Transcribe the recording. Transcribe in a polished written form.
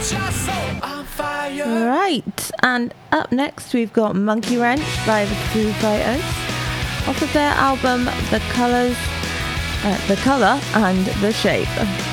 Right, and up next we've got Monkey Wrench by the Foo Fighters off of their album The Colour and the Shape.